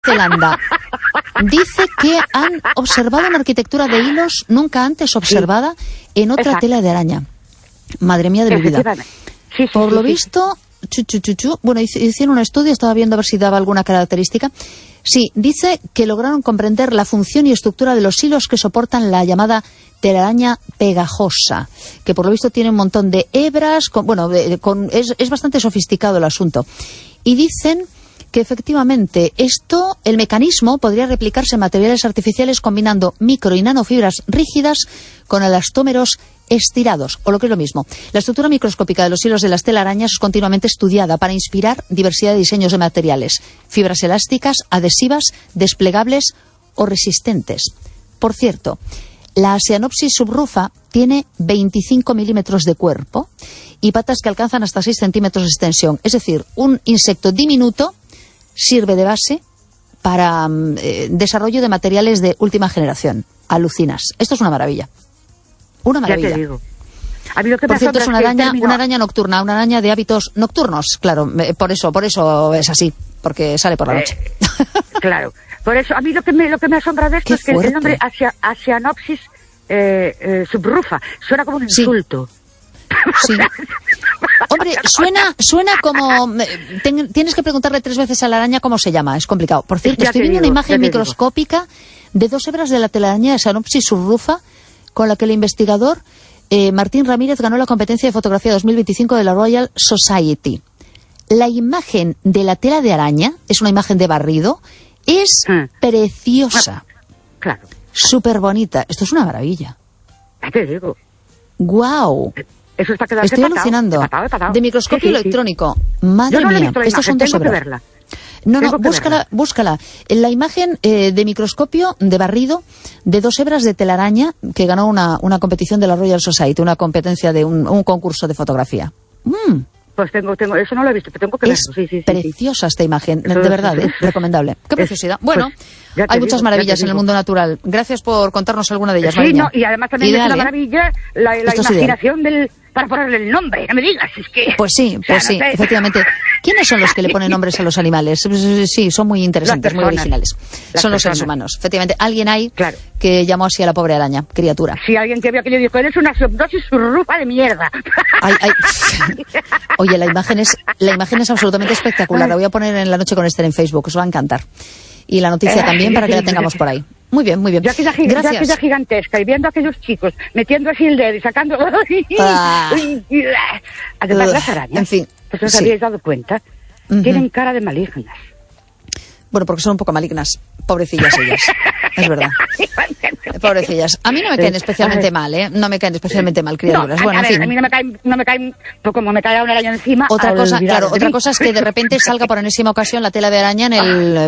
Zelanda dice que han observado una arquitectura de hilos nunca antes observada en otra tela de araña. Madre mía de mi vida. Por lo visto, bueno, hicieron un estudio, estaba viendo a ver si daba alguna característica. Sí, dice que lograron comprender la función y estructura de los hilos que soportan la llamada telaraña pegajosa, que por lo visto tiene un montón de hebras, es bastante sofisticado el asunto. Y dicen que efectivamente el mecanismo podría replicarse en materiales artificiales combinando micro y nanofibras rígidas con elastómeros estirados, o lo que es lo mismo. La estructura microscópica de los hilos de las telarañas es continuamente estudiada para inspirar diversidad de diseños de materiales, fibras elásticas, adhesivas, desplegables o resistentes. Por cierto, la Asianopsis subrufa tiene 25 milímetros de cuerpo y patas que alcanzan hasta 6 centímetros de extensión. Es decir, un insecto diminuto sirve de base para desarrollo de materiales de última generación. Alucinas. Esto es una maravilla. Una maravilla. Ya te digo. A mí lo que por cierto, es una araña nocturna, una araña de hábitos nocturnos. Claro, por eso es así, porque sale por la noche. Claro. Por eso, a mí lo que me asombra de esto es que el nombre Asianopsis subrufa suena como un insulto. Sí. Hombre, suena como... tienes que preguntarle 3 veces a la araña cómo se llama, es complicado. Por cierto, estoy viendo una imagen microscópica de 2 hebras de la telaraña Asianopsis subrufa, con la que el investigador Martín Ramírez ganó la competencia de fotografía 2025 de la Royal Society. La imagen de la tela de araña, es una imagen de barrido, es preciosa. Claro. Súper bonita. Esto es una maravilla. Ya te digo. ¡Guau! Eso está quedando estoy alucinando. De microscopio electrónico. Madre mía, estas son 2 hebras. No, búscala. En la imagen de microscopio de barrido de 2 hebras de telaraña que ganó una competición de la Royal Society, una competencia de un concurso de fotografía. Pues tengo, eso no lo he visto, pero tengo que verlo. Sí. Preciosa esta imagen, de verdad, recomendable. Qué preciosidad. Bueno, pues, hay muchas maravillas en el mundo natural. Gracias por contarnos alguna de ellas, Mariña. Y además también es una maravilla la imaginación para ponerle el nombre, no me digas, es que... Pues sí, efectivamente. ¿Quiénes son los que le ponen nombres a los animales? Sí, son muy interesantes, muy originales. Son los seres humanos. Efectivamente, alguien hay que llamó así a la pobre araña, criatura. Sí, alguien que vio aquello y dijo, eres una subdosis surrufa de mierda. Oye, la imagen es absolutamente espectacular. La voy a poner en La Noche con Esther en Facebook, os va a encantar. Y la noticia también, para que la tengamos por ahí. Muy bien. Gracias. Aquella gigantesca y viendo a aquellos chicos metiendo así el dedo y sacando... Además, las arañas, en fin, pues os habíais dado cuenta, tienen cara de malignas. Bueno, porque son un poco malignas. Pobrecillas ellas. Es verdad. Pobrecillas. A mí no me caen especialmente mal, ¿eh? No me caen especialmente mal, criaturas. No, bueno, en fin. A mí no me caen pues como me cae una araña encima. Otra cosa es que de repente salga por enésima ocasión la tela de araña en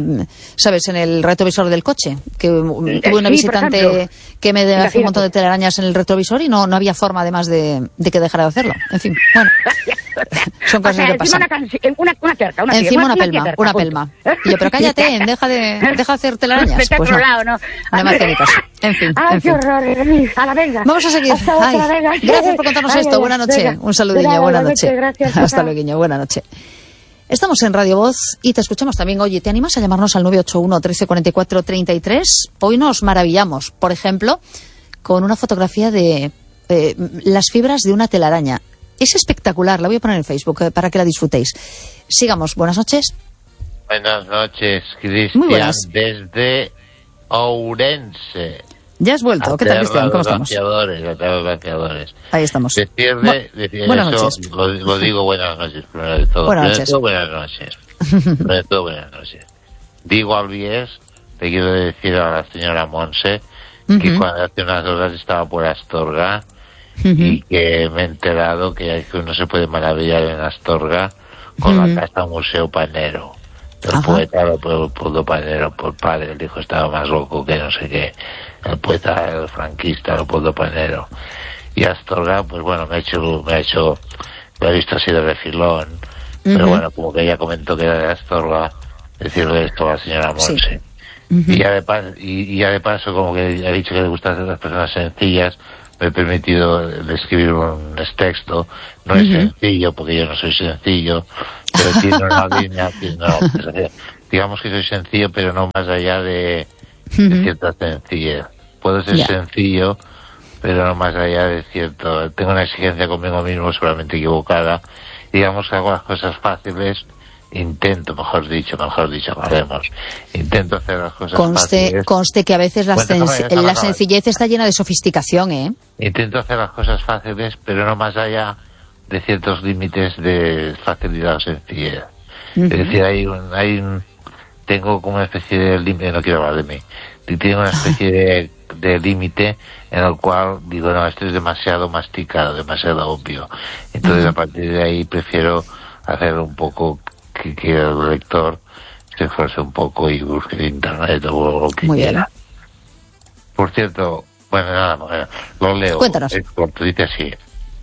el retrovisor del coche. Que tuve una visitante que me hace un montón de telarañas en el retrovisor y no había forma además de que dejara de hacerlo. En fin, bueno. Son cosas que pasan. Encima una pelma. Y yo, pero cállate, deja de hacer telarañas. Pues no me hace ni caso. En fin. ¡Ay, qué horror! Vamos a seguir. Gracias por contarnos esto. Buenas noches. Un saludillo. Buenas noches. Hasta luego. Buenas noches. Estamos en Radio Voz y te escuchamos también. Oye, ¿te animas a llamarnos al 981 13 44 33? Hoy nos maravillamos, por ejemplo, con una fotografía de las fibras de una telaraña. Es espectacular, la voy a poner en Facebook para que la disfrutéis. Sigamos, buenas noches. Buenas noches, Cristian, desde Ourense. Ya has vuelto, ¿qué tal, Cristian? ¿Cómo estamos? Glaciadores. Ahí estamos. Buenas noches. Lo digo buenas noches, primero de todo. Buenas noches. Primero de todo, buenas noches. Digo al Bies, te quiero decir a la señora Monse, que cuando hace unas horas estaba por Astorga, y que me he enterado que uno se puede maravillar en Astorga con la casa Museo Panero. El poeta Leopoldo Panero, por padre, el hijo estaba más loco que no sé qué. El poeta, el franquista Leopoldo Panero. Y Astorga, pues bueno, me he visto así de refilón, pero bueno, como que ella comentó que era de Astorga, decirle esto a la señora Monse. Y ya de paso, como que ha dicho que le gustan las personas sencillas, me he permitido escribir un texto. No es sencillo, porque yo no soy sencillo, pero tiene una línea, digamos que soy sencillo, pero no más allá de cierta sencillez. Puedo ser sencillo, pero no más allá de cierto... Tengo una exigencia conmigo mismo seguramente equivocada. Digamos que hago las cosas fáciles, intento hacer las cosas fáciles. Conste que a veces la sencillez está llena de sofisticación, ¿eh? Intento hacer las cosas fáciles, pero no más allá de ciertos límites de facilidad o sencillez. Es decir, tengo como una especie de límite, no quiero hablar de mí, tengo una especie de límite en el cual digo, no, esto es demasiado masticado, demasiado obvio. Entonces, a partir de ahí prefiero hacer un poco que el lector se esfuerce un poco y busque en internet o lo que quiera. Por cierto, bueno, nada, lo leo. Cuéntanos. Es corto, dice así.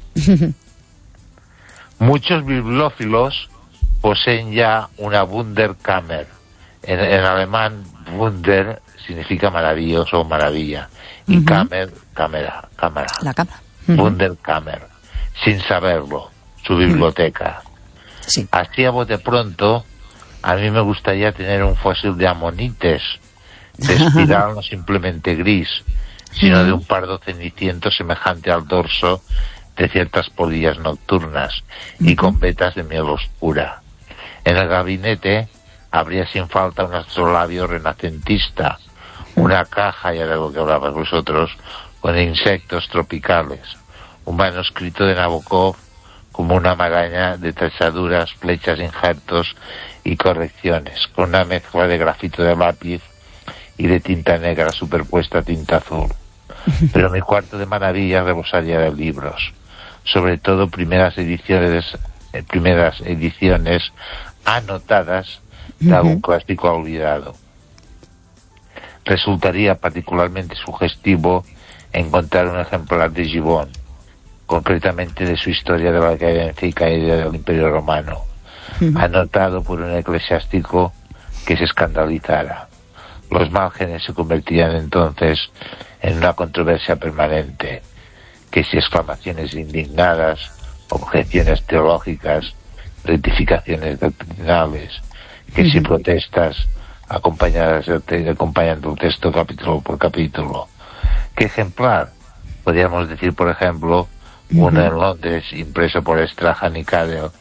Muchos bibliófilos poseen ya una Wunderkammer. En alemán, Wunder significa maravilloso o maravilla. Y Kammer, cámara. La cámara. Wunderkammer. Sin saberlo, su biblioteca. Sí. Así a bote pronto, a mí me gustaría tener un fósil de amonites, de espiral no simplemente gris, sino de un pardo ceniciento semejante al dorso de ciertas polillas nocturnas y con vetas de miel oscura. En el gabinete habría sin falta un astrolabio renacentista, una caja, ya de lo que hablabais vosotros, con insectos tropicales, un manuscrito de Nabokov como una maraña de tachaduras, flechas, injertos y correcciones, con una mezcla de grafito de lápiz y de tinta negra superpuesta a tinta azul. Pero mi cuarto de maravillas rebosaría de libros, sobre todo primeras ediciones anotadas de algún clásico olvidado. Resultaría particularmente sugestivo encontrar un ejemplar de Gibbon, concretamente de su historia de la decadencia y caída del Imperio Romano, anotado por un eclesiástico que se escandalizara. Los márgenes se convertirían entonces en una controversia permanente, que si exclamaciones indignadas, objeciones teológicas, rectificaciones doctrinales, que si protestas acompañando el texto capítulo por capítulo. ¿Qué ejemplar? Podríamos decir, por ejemplo, uno en Londres, impreso por Strahan y Cadell,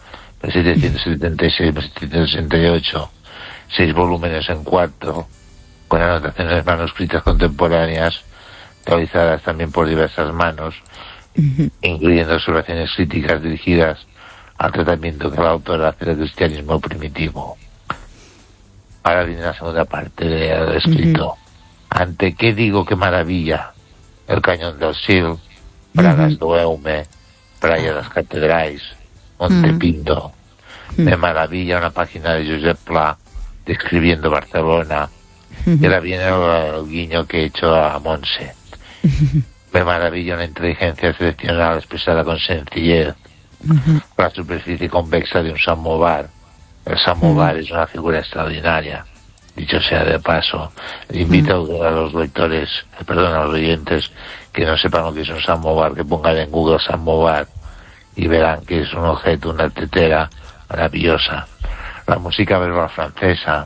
1776-1768, 6 volúmenes en 4, con anotaciones manuscritas contemporáneas, realizadas también por diversas manos, incluyendo observaciones críticas dirigidas al tratamiento que el autor hace del cristianismo primitivo. Ahora viene la segunda parte del escrito. ¿Ante qué digo qué maravilla? El cañón del Sil, Pradas do Eume, Praia das Catedrais, Monte Pinto. Me maravilla una página de Josep Pla describiendo Barcelona. Y ahora viene el guiño que he hecho a Montse. Me maravilla una inteligencia excepcional expresada con sencillez. La superficie convexa de un samovar. El samovar es una figura extraordinaria. Dicho sea de paso, invito a los lectores, a los oyentes que no sepan lo que es un samovar, que pongan en Google samovar y verán que es un objeto, una tetera maravillosa. La música verbal francesa,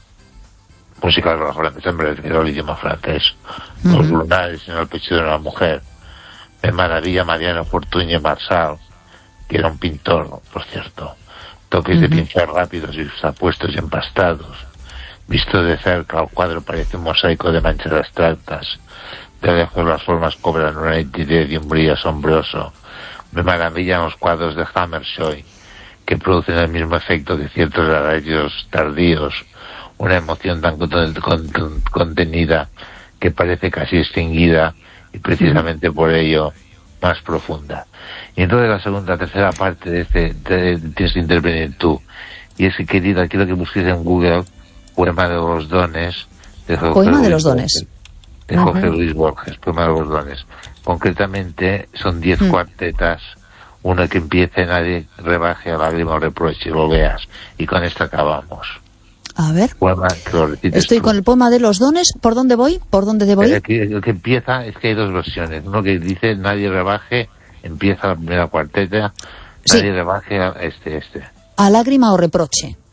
me refiero al idioma francés. Los lunares en el pecho de una mujer. Me maravilla Mariano Fortuny Marsal, que era un pintor, por cierto. Toques de pincel rápidos y apuestos y empastados. Visto de cerca, el cuadro parece un mosaico de manchas abstractas. De lejos las formas cobran una nitidez y un brillo asombroso. Me maravillan los cuadros de Hammershøi, que producen el mismo efecto que ciertos arreglos tardíos, una emoción tan contenida que parece casi extinguida y precisamente por ello más profunda. Y entonces la segunda, tercera parte de tienes que intervenir tú. Y es que, querida, quiero que busques en Google Poema de los Dones. Poema de los Dones. De Jorge Luis Borges, Poema de los Dones. Concretamente son 10 cuartetas, una que empiece nadie rebaje a lágrima o reproche, lo veas. Y con esto acabamos. A ver, poema, estoy con el Poema de los Dones. ¿Por dónde voy? ¿Por dónde debo ir? El que empieza es que hay dos versiones. Uno que dice nadie rebaje, empieza la primera cuarteta, nadie rebaje a este. A lágrima o reproche.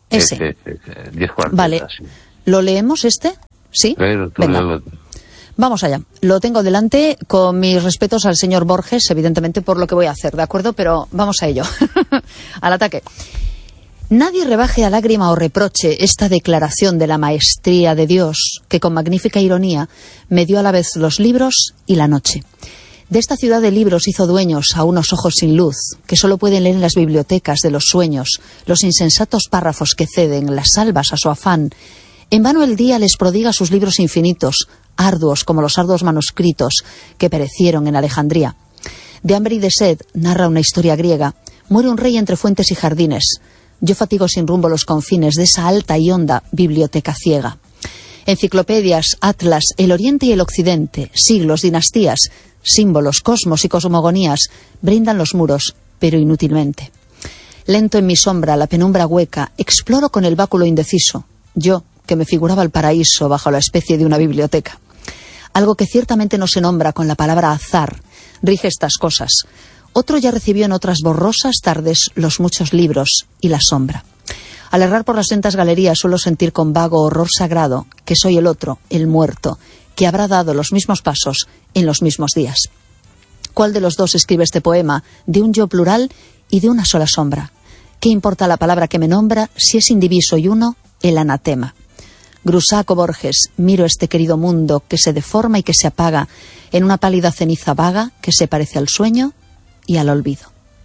Ese. 10 cuartetas. Vale. Sí. ¿Lo leemos este? ¿Sí? Venga. Vamos allá. Lo tengo delante, con mis respetos al señor Borges, evidentemente, por lo que voy a hacer, ¿de acuerdo? Pero vamos a ello. Al ataque. Nadie rebaje a lágrima o reproche esta declaración de la maestría de Dios, que con magnífica ironía me dio a la vez los libros y la noche. De esta ciudad de libros hizo dueños a unos ojos sin luz, que solo pueden leer en las bibliotecas de los sueños los insensatos párrafos que ceden las albas a su afán. En vano el día les prodiga sus libros infinitos, arduos como los arduos manuscritos que perecieron en Alejandría. De hambre y de sed narra una historia griega. Muere un rey entre fuentes y jardines. Yo fatigo sin rumbo los confines de esa alta y honda biblioteca ciega. Enciclopedias, atlas, el oriente y el occidente, siglos, dinastías, símbolos, cosmos y cosmogonías brindan los muros, pero inútilmente. Lento en mi sombra, la penumbra hueca, exploro con el báculo indeciso. Yo, que me figuraba el paraíso bajo la especie de una biblioteca. Algo que ciertamente no se nombra con la palabra azar, rige estas cosas. Otro ya recibió en otras borrosas tardes los muchos libros y la sombra. Al errar por las lentas galerías suelo sentir con vago horror sagrado que soy el otro, el muerto, que habrá dado los mismos pasos en los mismos días. ¿Cuál de los dos escribe este poema de un yo plural y de una sola sombra? ¿Qué importa la palabra que me nombra si es indiviso y uno, el anatema? Grusac o Borges, miro este querido mundo que se deforma y que se apaga en una pálida ceniza vaga que se parece al sueño y al olvido.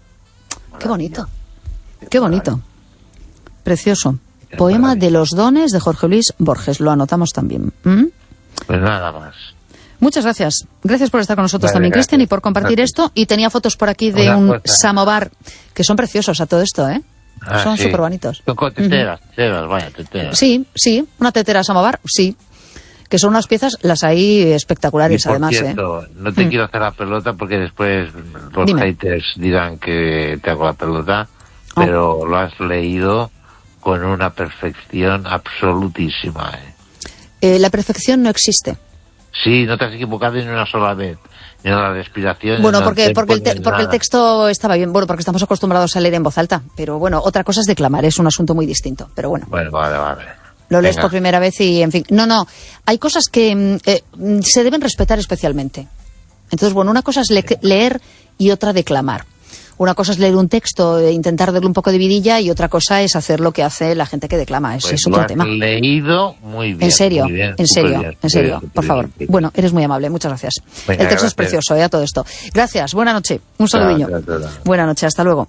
Qué bonito, qué bonito. Precioso. Poema de los dones de Jorge Luis Borges. Lo anotamos también. Pues nada más. Muchas gracias. Gracias por estar con nosotros también, Cristian, y por compartir esto. Y tenía fotos por aquí de un samovar, que son preciosos a todo esto, ¿eh? Son súper bonitos. Son con teteras, teteras. Sí, una tetera samovar, sí. Que son unas piezas, las hay espectaculares, además. Cierto, no te quiero hacer la pelota porque después los haters dirán que te hago la pelota, pero lo has leído con una perfección absolutísima. La perfección no existe. Sí, no te has equivocado ni una sola vez. Ni en la respiración. Bueno, porque el texto estaba bien. Bueno, porque estamos acostumbrados a leer en voz alta. Pero bueno, otra cosa es declamar, es un asunto muy distinto. Pero bueno. Bueno, vale. Lo lees por primera vez y, en fin. No. Hay cosas que se deben respetar especialmente. Entonces, bueno, una cosa es leer y otra declamar. Una cosa es leer un texto e intentar darle un poco de vidilla, y otra cosa es hacer lo que hace la gente que declama. Pues es otro tema. Leído muy bien. En serio, muy bien, en serio, por favor. Bien. Bueno, eres muy amable, muchas gracias. Venga, el texto es precioso, a todo esto. Gracias, buena noche, un saludiño. Buena noche, hasta luego,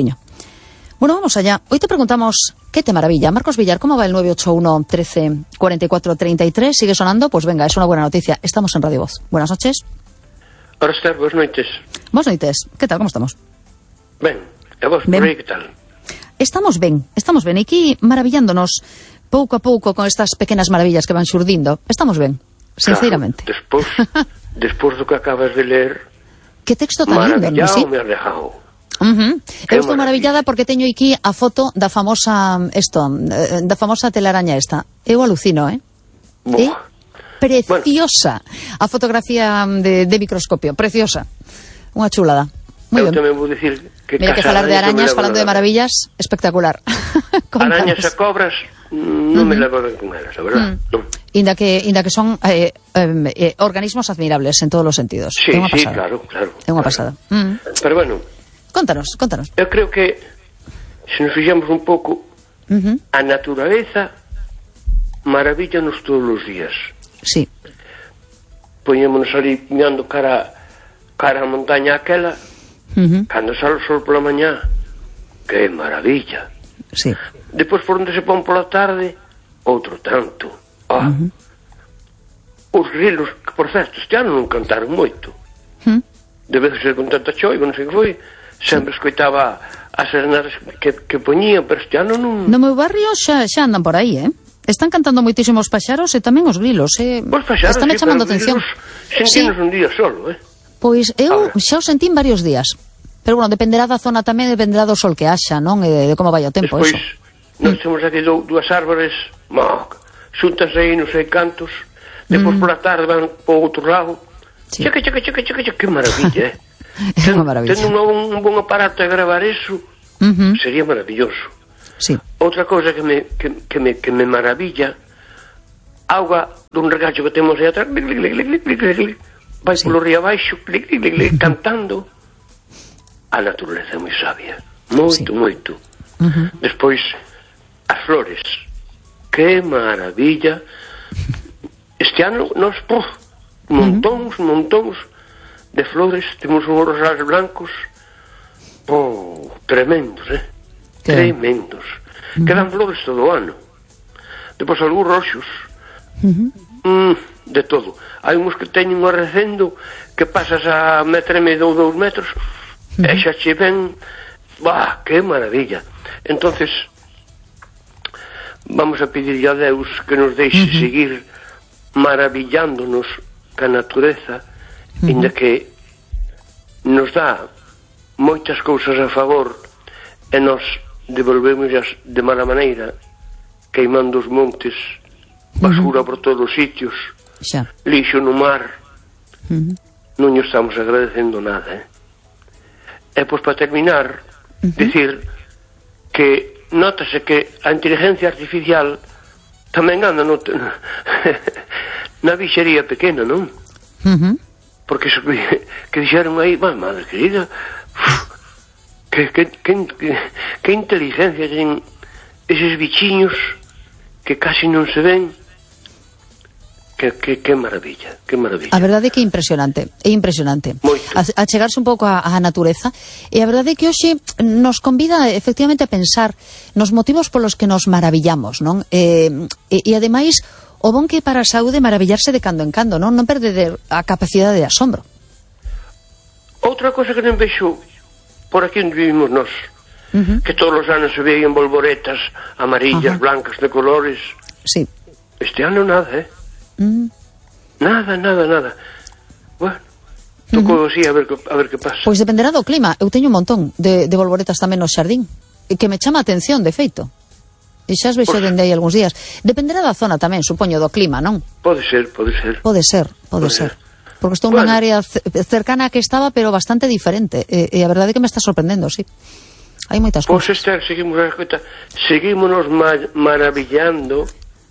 Bueno, vamos allá. Hoy te preguntamos, ¿qué te maravilla? Marcos Villar, ¿cómo va el 981 13 44 33? ¿Sigue sonando? Pues venga, es una buena noticia. Estamos en Radio Voz. Buenas noches. Hola, Esther, buenas noches. Buenas noches. ¿Qué tal? ¿Cómo estamos? Ben, e vos, por aí, que tal? Estamos ben, e aquí maravillándonos pouco a pouco con estas pequenas maravillas que van xurdindo. Estamos ben, sinceramente. Claro, despois do que acabas de ler, que texto tan lindo, non si? Me ha dejado. Eu estou maravillada porque teño aquí a foto da famosa telaraña esta. Eu alucino, Preciosa. Bueno. A fotografía de microscopio, preciosa. Unha chulada. Muy eu bien. Tamén vou dicir que mira que falar de arañas, falando de maravillas, espectacular. Arañas e cobras non me levo ben con elas, a verdad. Inda que son organismos admirables en todos os sentidos. Sí, claro. É unha pasada. Pero bueno, Contanos. Eu creo que se nos fixamos un pouco, a naturaleza maravíllanos todos os días. Sí. Poñémonos ali mirando cara a montaña aquela, cando sale o sol pola mañá, que maravilla. Sí. Depois por onde se pon pola tarde, outro tanto. Os grilos, que por certo este ano non cantaron moito. Debe ser con tanta choiva, non sei que foi, sempre escoitaba as serenatas que poñían, pero este ano non... No meu barrio xa andan por aí, Están cantando moitísimos paxaros e tamén os grilos, Os paxaros, están chamando atención. Sentimos un día solo, Pois eu xa o sentín varios días. Pero bueno, dependerá da zona tamén, dependerá do sol que haxa, non? E de como vai o tempo, despois, nós temos aquí dúas árbores, xuntas aí, non sei cantos, depois pola tarde van po outro lado. Sí. Cheque, que maravilla, É unha maravilla. Tendo un bon aparato a gravar eso, sería maravilloso. Sí. Outra cousa que me maravilla, auga dun regacho que temos aí atrás, vai polo río abaixo, cantando. A natureza é moi sabia, moito. Despois, as flores, que maravilla. Este ano nos montóns de flores, temos uns rosales blancos tremendos, tremendos, que dan flores todo o ano. Depois algúns roxos, de todo. Hai uns que teñen un arrecendo que pasas a 1,5 ou 2 metros e xa che ven, que maravilla. Entonces vamos a pedirle a Deus que nos deixe seguir maravillándonos ca natureza, inda que nos dá moitas cousas a favor e nos devolvemos de mala maneira, queimando os montes, basura por todos os sitios, lixo no mar. Non nos estamos agradecendo nada. E pois para terminar, dicir que nótase que a inteligencia artificial tamén anda na bixería pequena, non? Porque iso que dixeron aí, madre querida, que inteligencia ten eses bichiños que casi non se ven. Que maravilla, que maravilla. A verdade é que é impresionante. A chegarse un pouco á natureza. E a verdade é que hoxe nos convida efectivamente a pensar nos motivos polos que nos maravillamos, non? E ademais, o bon que é para a saúde maravillarse de cando en cando, non perder a capacidade de asombro. Outra cosa que non vexo por aquí onde vivimos nós, que todos os anos se veían bolboretas amarillas, blancas, de colores. Sí. Este ano nada, Nada. Bueno, tocou así a ver que pasa. Pois dependerá do clima. Eu teño un montón de bolboretas tamén no xardín, que me chama a atención, de feito. E xa as vexo dende aí algúns días. Dependerá da zona tamén, supoño, do clima, non? Pode ser. Pode ser. Porque estou nunha área cercana a que estaba, pero bastante diferente. E a verdade é que me está sorprendendo, sí. Hai moitas cousas. Pois seguimos maravillando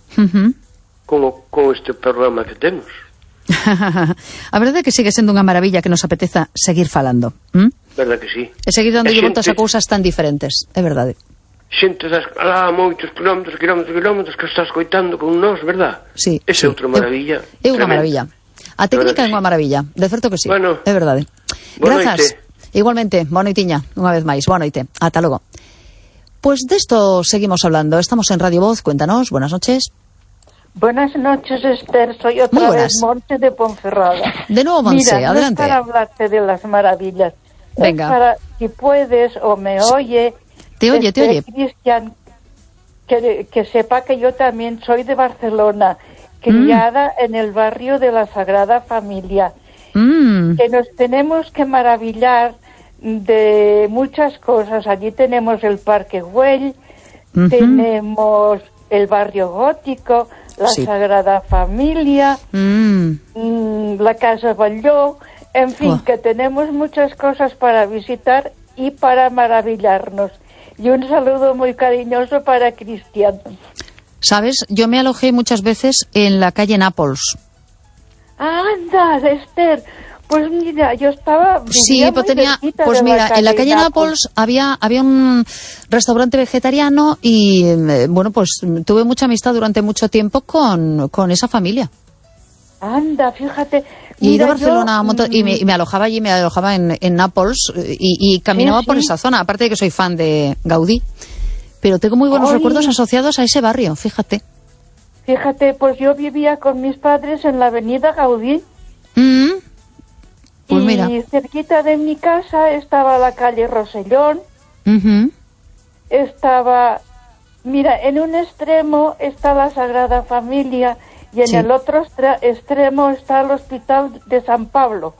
con este programa que temos. A verdade é que sigue sendo unha maravilla que nos apeteza seguir falando. Verdade que sí. E seguir dando voltas a cousas tan diferentes, é verdade. Xente moitos kilómetros que está escoitando con nós, verdad? Sí. Esa é outra maravilla. É unha maravilla. A técnica é unha maravilla, de certo que sí. Bueno, é verdade. Grazas. Igualmente, boa noitiña, unha vez máis. Boa noite. Ata logo. Pues de esto seguimos hablando. Estamos en Radio Voz. Cuéntanos. Buenas noches. Buenas noches, Esther. Soy otra vez Monse de Ponferrada. De nuevo, Monse, mira, adelante. No es para hablarte de las maravillas. Venga. Es para, si puedes o me oye. Te oye. Cristian, que sepa que yo también soy de Barcelona, criada en el barrio de la Sagrada Familia. Que nos tenemos que maravillar de muchas cosas. Allí tenemos el Parque Güell, tenemos el barrio gótico, la Sagrada Familia, la Casa Batlló, en fin, que tenemos muchas cosas para visitar y para maravillarnos. Y un saludo muy cariñoso para Cristian. ¿Sabes? Yo me alojé muchas veces en la calle Nápoles. Anda, Esther. Pues mira, yo estaba... Sí, pues mira, en la calle Nápoles había un restaurante vegetariano y, bueno, pues tuve mucha amistad durante mucho tiempo con esa familia. Anda, fíjate. Y he ido a Barcelona y me alojaba allí, en Nápoles y caminaba por esa zona, aparte de que soy fan de Gaudí. Pero tengo muy buenos recuerdos asociados a ese barrio, fíjate. Fíjate, pues yo vivía con mis padres en la avenida Gaudí. Pues mira. Y cerquita de mi casa estaba la calle Rosellón. Estaba... Mira, en un extremo está la Sagrada Familia y en el otro extremo está el Hospital de San Pablo.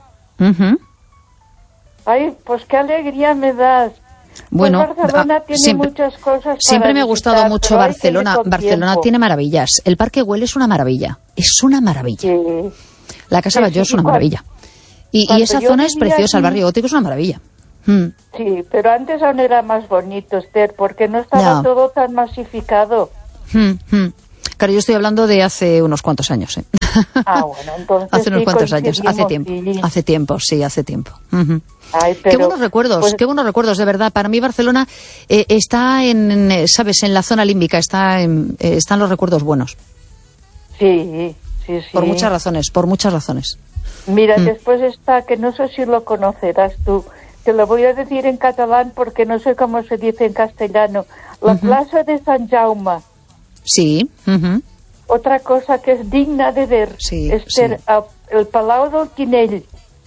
Ay, pues qué alegría me das. Bueno, pues Barcelona tiene muchas cosas siempre me ha gustado mucho Barcelona. Barcelona tiene maravillas. El Parque Güell es una maravilla. Es una maravilla. La Casa Batlló es una maravilla. Y esa zona es preciosa, el barrio gótico es una maravilla. Sí, pero antes aún era más bonito, Esther, porque no estaba todo tan masificado. Claro, yo estoy hablando de hace unos cuantos años. Bueno, entonces hace unos cuantos años, hace tiempo. Ay, pero, qué buenos recuerdos, qué buenos recuerdos, de verdad. Para mí Barcelona está ¿sabes? En la zona límbica, están los recuerdos buenos. Sí. Por muchas razones. Mira, después está, que no sé si lo conocerás tú, te lo voy a decir en catalán porque no sé cómo se dice en castellano, la Plaza de Sant Jaume. Sí. Otra cosa que es digna de ver, el Palau del Tinell.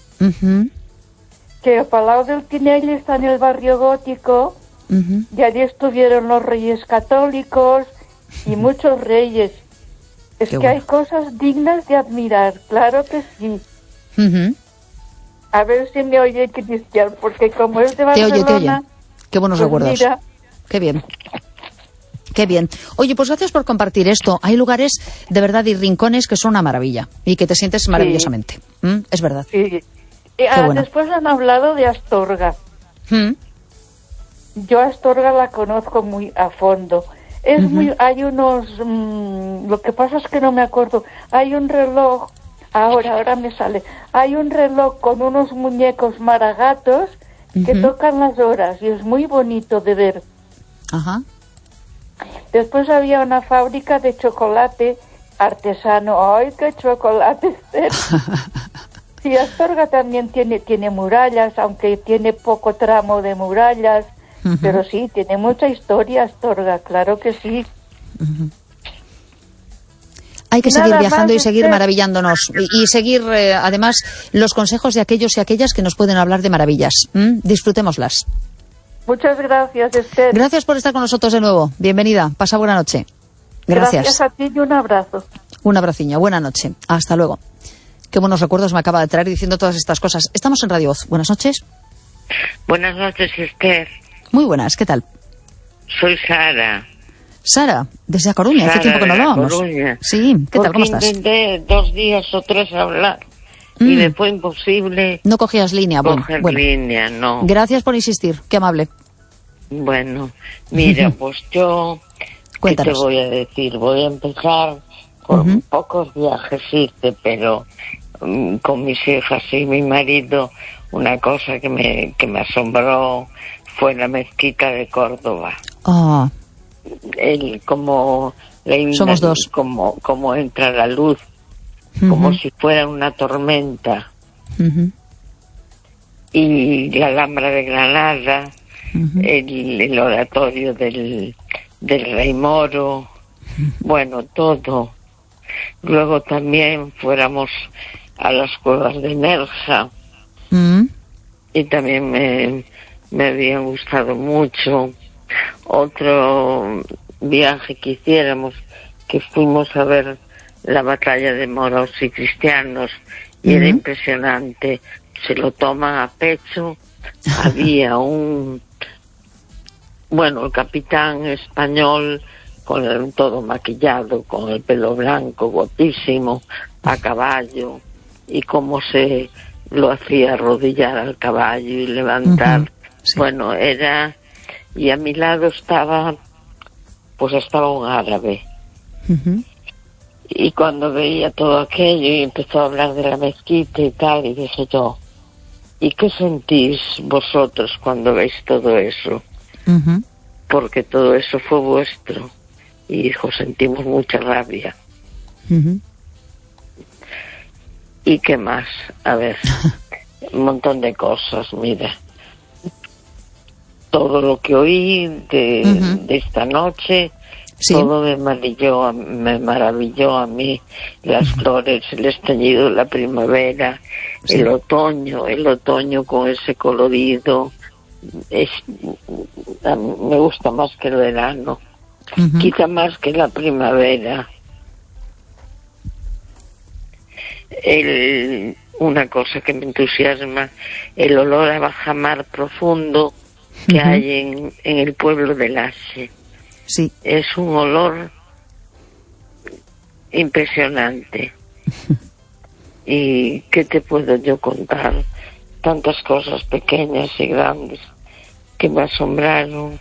Que el Palau del Tinell está en el barrio gótico, y allí estuvieron los reyes católicos y muchos reyes. Es que hay cosas dignas de admirar, claro que sí. A ver si me oye Cristian, porque como es de Barcelona... Te oye. Qué buenos recuerdos. Mira. Qué bien. Oye, pues gracias por compartir esto. Hay lugares, de verdad, y rincones que son una maravilla y que te sientes maravillosamente. Es verdad. Sí. Después han hablado de Astorga. Yo Astorga la conozco muy a fondo. Hay unos... lo que pasa es que no me acuerdo. Hay un reloj... Ahora me sale. Hay un reloj con unos muñecos maragatos que tocan las horas y es muy bonito de ver. Después había una fábrica de chocolate artesano. ¡Ay, qué chocolate! Sí, Astorga también tiene murallas, aunque tiene poco tramo de murallas, pero sí, tiene mucha historia Astorga, claro que sí. Hay que seguir viajando y seguir maravillándonos y seguir, además, los consejos de aquellos y aquellas que nos pueden hablar de maravillas. Disfrutémoslas. Muchas gracias, Esther. Gracias por estar con nosotros de nuevo. Bienvenida. Pasa buena noche. Gracias a ti y un abrazo. Un abraciño. Buena noche. Hasta luego. Qué buenos recuerdos me acaba de traer diciendo todas estas cosas. Estamos en Radio Voz. Buenas noches. Buenas noches, Esther. Muy buenas. ¿Qué tal? Soy Sara. Sara, desde A Coruña. Hace tiempo que no hablábamos. Coruña. Sí. ¿Qué tal? ¿Cómo estás? Intenté 2 días o 3 hablar y me fue imposible. No cogías línea. Bueno. Línea, no. Gracias por insistir. Qué amable. Bueno, mira, pues yo... Cuéntanos. ¿Qué te voy a decir? Voy a empezar con pocos viajes, pero con mis hijas y mi marido, una cosa que me asombró fue la mezquita de Córdoba. Como somos dos. Como entra la luz, como si fuera una tormenta. Y la Alhambra de Granada, el oratorio del Rey Moro, bueno, todo. Luego también fuéramos a las cuevas de Nerja, y también me habían gustado mucho. Otro viaje que hiciéramos, que fuimos a ver la batalla de moros y cristianos, y era impresionante, se lo toman a pecho. Había el capitán español con todo maquillado, con el pelo blanco, guapísimo, a caballo, y cómo se lo hacía arrodillar al caballo y levantar. Sí. Bueno, era... Y a mi lado estaba un árabe. Y cuando veía todo aquello y empezó a hablar de la mezquita y tal, y dije yo, ¿y qué sentís vosotros cuando veis todo eso? Porque todo eso fue vuestro. Y dijo, sentimos mucha rabia. ¿Y qué más? A ver, un montón de cosas, mira. Todo lo que oí de esta noche, todo me maravilló a mí. Las flores, el estallido de la primavera, el otoño con ese colorido. Me gusta más que el verano, quizá más que la primavera. Una cosa que me entusiasma, el olor a bajamar profundo que hay en el pueblo de Laxe. Sí. Es un olor impresionante. ¿Y qué te puedo yo contar? tantas cosas pequeñas y grandes que me asombraron.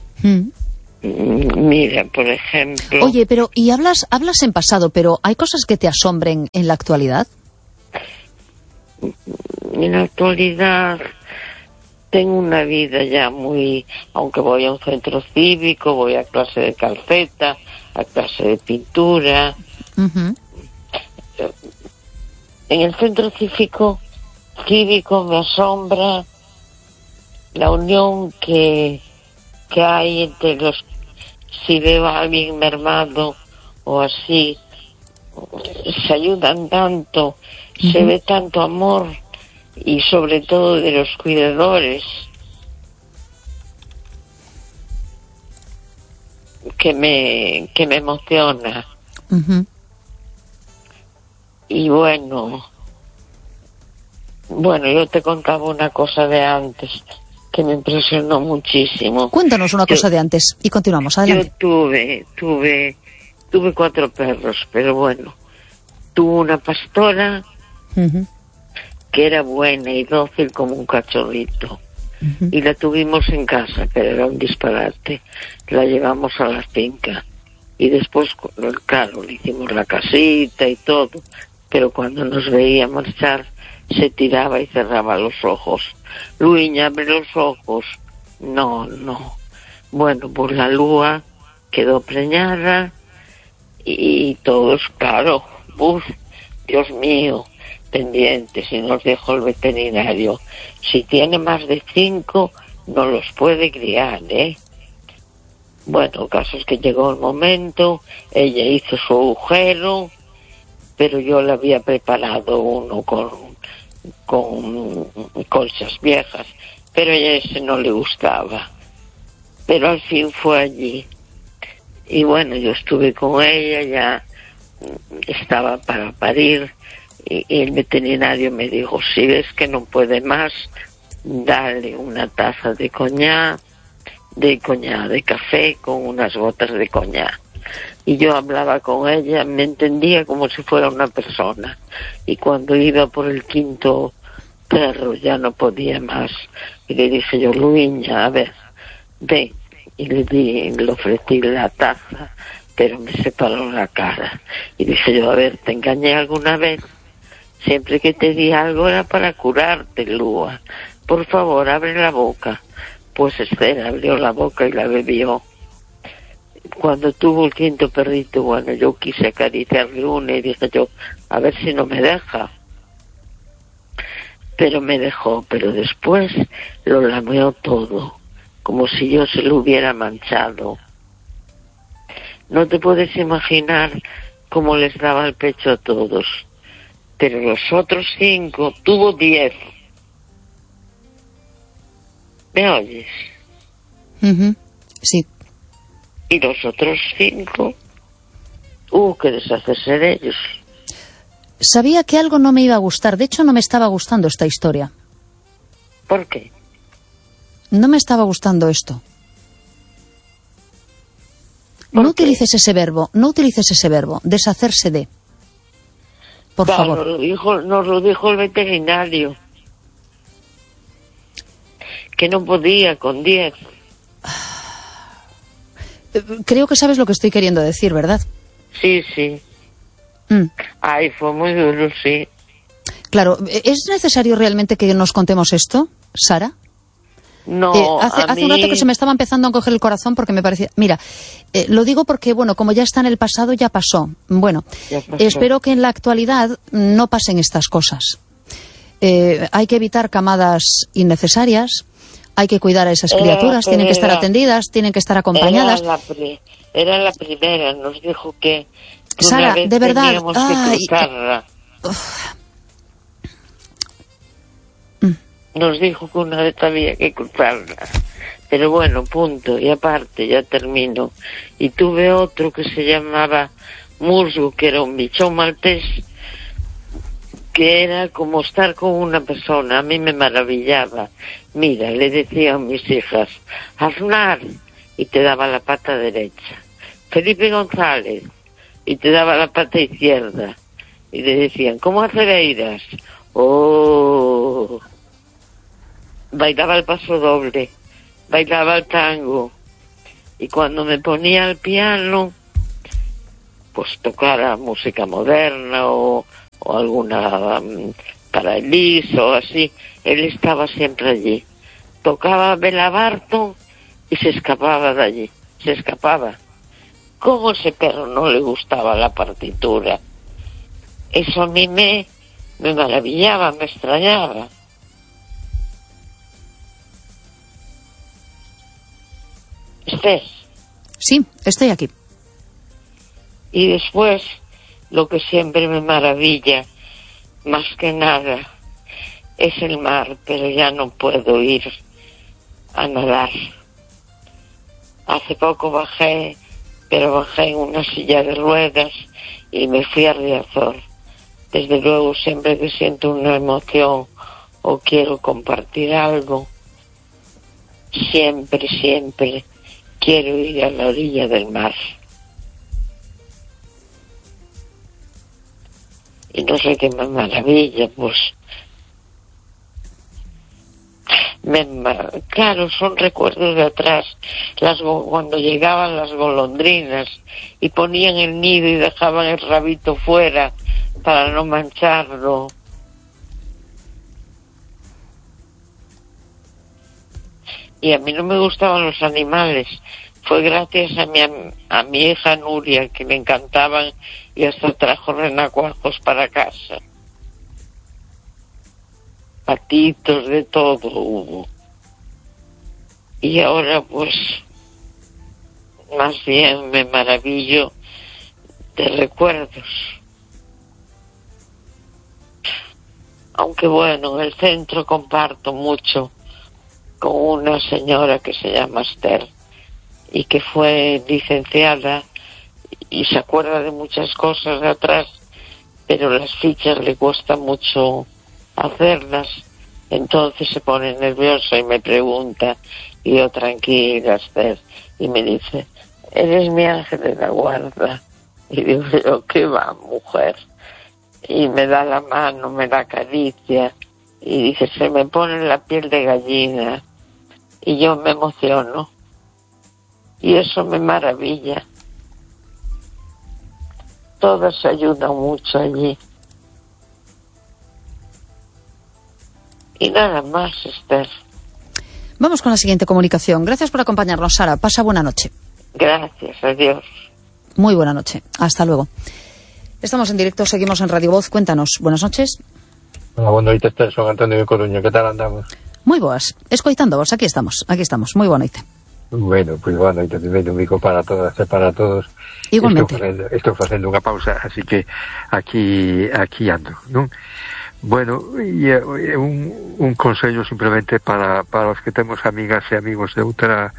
Mira, por ejemplo... Oye, pero, y hablas en pasado, pero ¿hay cosas que te asombren en la actualidad? En la actualidad tengo una vida ya muy... Aunque voy a un centro cívico, voy a clase de calceta, a clase de pintura. En el centro cívico me asombra la unión que hay entre los... Si veo a alguien mermado o así, se ayudan tanto, se ve tanto amor, y sobre todo de los cuidadores, que me emociona. Y bueno, yo te contaba una cosa de antes que me impresionó muchísimo. Cuéntanos una cosa de antes y continuamos, adelante. Yo tuve 4 perros, pero bueno, tuve una pastora que era buena y dócil como un cachorrito, y la tuvimos en casa, pero era un disparate. La llevamos a la finca y después, claro, le hicimos la casita y todo, pero cuando nos veía marchar se tiraba y cerraba los ojos. Luiña, abre los ojos. No. Bueno, pues la Lua quedó preñada y todos, claro, Dios mío, pendientes, y nos dijo el veterinario, si tiene más de 5 no los puede criar, Bueno, el caso es que llegó el momento, ella hizo su agujero, pero yo le había preparado uno con colchas viejas, pero a ese no le gustaba. Pero al fin fue allí. Y bueno, yo estuve con ella, ya estaba para parir, y el veterinario me dijo, si ves que no puede más, dale una taza de coñac, de café con unas gotas de coñac. Y yo hablaba con ella, me entendía como si fuera una persona. Y cuando iba por el 5º perro ya no podía más. Y le dije yo, Luiña, a ver, ven. Y le ofrecí la taza, pero me separó la cara. Y dije yo, a ver, ¿te engañé alguna vez? Siempre que te di algo era para curarte, Lua. Por favor, abre la boca. Pues Esther abrió la boca y la bebió. Cuando tuvo el 5º perrito, bueno, yo quise acariciarle uno y dije yo, a ver si no me deja. Pero me dejó, pero después lo lameó todo, como si yo se lo hubiera manchado. No te puedes imaginar cómo les daba el pecho a todos. Pero los otros 5, tuvo 10. ¿Me oyes? Sí. Y los otros 5, hubo que deshacerse de ellos. Sabía que algo no me iba a gustar. De hecho, no me estaba gustando esta historia. ¿Por qué? No me estaba gustando esto. No utilices ese verbo, deshacerse de. Por favor. Nos lo dijo el veterinario. Que no podía con 10. Creo que sabes lo que estoy queriendo decir, ¿verdad? Sí. Ay, fue muy duro, sí. Claro, ¿es necesario realmente que nos contemos esto, Sara? No, hace un rato que se me estaba empezando a coger el corazón porque me parecía... Mira, lo digo porque, bueno, como ya está en el pasado, ya pasó. Bueno, espero que en la actualidad no pasen estas cosas. Hay que evitar camadas innecesarias, hay que cuidar a esas criaturas, tienen que estar atendidas, tienen que estar acompañadas. Era la primera, nos dijo que Sara, de verdad... Nos dijo que una vez había que cruzarla. Pero bueno, punto. Y aparte, ya termino. Y tuve otro que se llamaba Musgo, que era un bichón maltés, que era como estar con una persona. A mí me maravillaba. Mira, le decía a mis hijas, Aznar, y te daba la pata derecha. Felipe González, y te daba la pata izquierda. Y le decían, ¿cómo Acereiras? Oh... bailaba el paso doble, bailaba el tango, y cuando me ponía al piano, pues tocara música moderna o alguna para Elis o así, él estaba siempre allí. Tocaba Bela Barton y se escapaba de allí, se escapaba. ¿Cómo ese perro no le gustaba la partitura? Eso a mí me maravillaba, me extrañaba. ¿Estás? Sí, estoy aquí. Y después, lo que siempre me maravilla, más que nada, es el mar, pero ya no puedo ir a nadar. Hace poco bajé, pero bajé en una silla de ruedas y me fui a Riazor. Desde luego, siempre que siento una emoción o quiero compartir algo, siempre quiero ir a la orilla del mar. Y no sé qué me maravilla, pues. Claro, son recuerdos de atrás, cuando llegaban las golondrinas y ponían el nido y dejaban el rabito fuera para no mancharlo. Y a mí no me gustaban los animales. Fue gracias a mi hija Nuria, que me encantaban, y hasta trajo renacuajos para casa. Patitos, de todo hubo. Y ahora pues más bien me maravillo de recuerdos. Aunque bueno, en el centro comparto mucho con una señora que se llama Esther y que fue licenciada y se acuerda de muchas cosas de atrás, pero las fichas le cuesta mucho hacerlas, entonces se pone nerviosa y me pregunta, y yo tranquila, Esther, y me dice, eres mi ángel de la guarda. Y digo yo, ¿qué va, mujer? Y me da la mano, me la acaricia y dice, se me pone la piel de gallina, y yo me emociono y eso me maravilla. Todas se ayudan mucho allí. Y nada más, Esther. Vamos con la siguiente comunicación. Gracias por acompañarnos, Sara. Pasa buena noche. Gracias, adiós. Muy buena noche. Hasta luego. Estamos en directo, seguimos en Radio Voz. Cuéntanos. Buenas noches. Hola, buenas noches, Esther. Son Antonio de Coruña. ¿Qué tal andamos? Moi boas. Escoitando vos, aquí estamos. Moi boa noite. Bueno, pues boa noite. Primeiro, un bico para todas e para todos. Igualmente. Estou facendo unha pausa, así que aquí ando, non? Bueno, e un consello simplemente para os que temos amigas e amigos de outra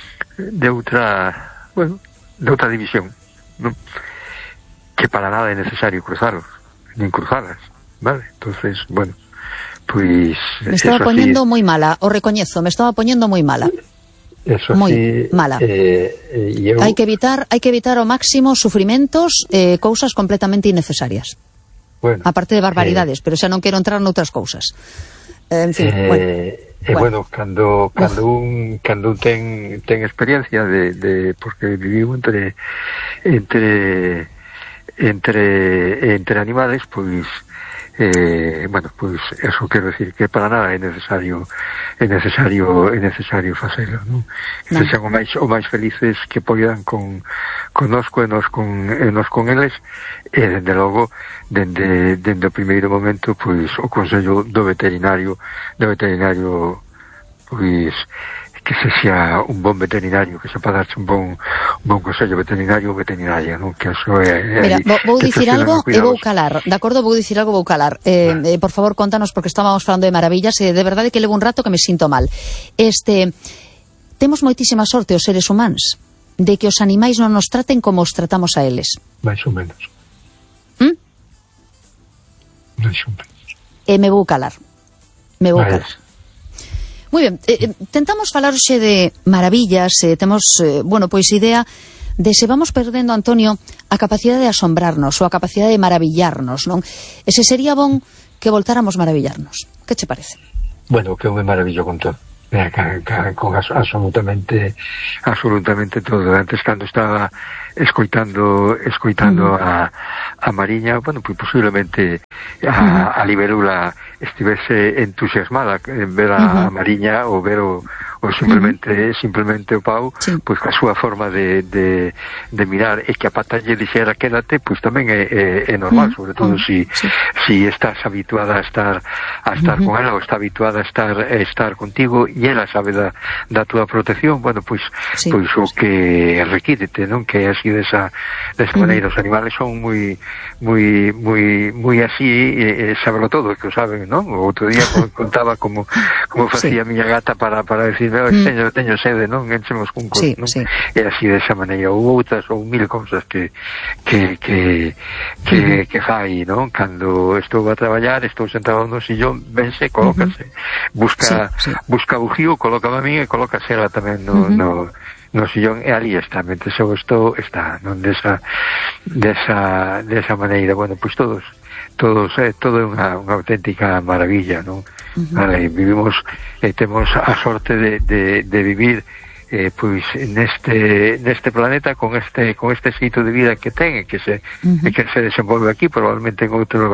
división, non? Que para nada é necesario cruzarlos, nin cruzalas, vale? Entonces, bueno, pues me estaba poniendo muy mala, o recoñezo, me estaba poniendo muy mala. Eso muy sí, mala. Hai que evitar ao máximo sufrimentos, cousas completamente innecesarias. Bueno, aparte de barbaridades, pero xa non quero entrar noutras cousas. En fin, bueno, cando un ten experiencia de porque viviu entre animales, pois bueno, pois eso quero decir que para nada é necesario facelo, non? Que sean o máis felices que poidan connosco e nos con eles, e dende logo dende o primeiro momento pois o consello do veterinario pois que se sea un bon veterinario, que sepa darse un bon consello veterinario ou veterinaria, non? Que eso é... Mira, vou dicir algo e vou calar, de acordo? Vou dicir algo, vou calar. Por favor, contanos, porque estábamos falando de maravillas e de verdade que levo un rato que me sinto mal. Temos moitísima sorte os seres humanos de que os animais non nos traten como os tratamos a eles. Mais ou menos. Mais ou menos. Me vou calar. Calar. Moi ben, tentamos falar hoxe de maravillas, temos, pois idea de se vamos perdendo, Antonio, a capacidade de asombrarnos ou a capacidade de maravillarnos, non? E se sería bon que voltáramos maravillarnos. Que che parece? bueno, que eu me maravillo con todo. Con absolutamente todo. Antes, cando estaba escoitando a Mariña, bueno, pues posiblemente a Liberula estivese entusiasmada en ver a Mariña ou ver o simplemente o Pau, pois a súa forma de mirar, e que a pata lle dixera quédate, pois tamén é normal, sobre todo si estás habituada a estar con ela, ou está habituada a estar contigo, e ela sabe da túa protección, bueno, pois o que requírete, non? Que é así desa maneira. Os animales son moi así, sábelo todo, que o saben, non? O outro día contaba como facía a miña gata para decir, teño sede, non? Enchemos cun coto, non? É así desa maneira. Ou outras, ou mil cousas que fai, non? Cando estou a traballar, estou sentado no sillón, vense, colócase, busca bujío, colócame a mí e colócase ela tamén no sillón, e ali está, mentre eu estou, está, non? Desa maneira. Bueno, pois todo é unha auténtica maravilla, non? Vale, vivimos, temos a sorte de vivir pois neste planeta con este xeito de vida que ten, que se desenvolve aquí, probablemente en outros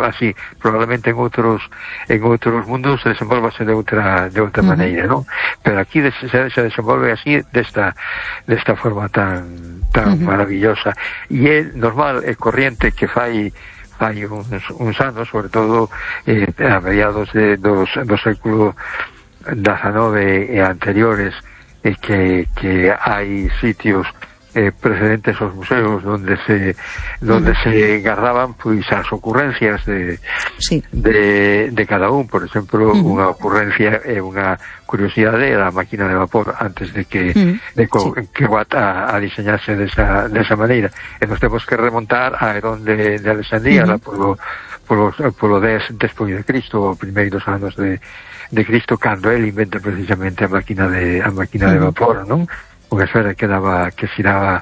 mundos se desenvolvase de outra maneira, non? Pero aquí se desenvolve así desta forma tan maravillosa, e é normal e corriente que fai uns anos, sobre todo a mediados do século XIX e anteriores, que hai sitios precedentes aos museos donde se guardaban pois as ocurrencias de cada un. Por exemplo, unha ocurrencia e unha curiosidade era a máquina de vapor, antes de que Watt a diseñarse desa maneira, e nos temos que remontar a Herón de Alexandría, polo 10 despois de Cristo, os primeiros anos de Cristo, cando ele inventa precisamente a máquina de vapor, non? Unha esfera que xiraba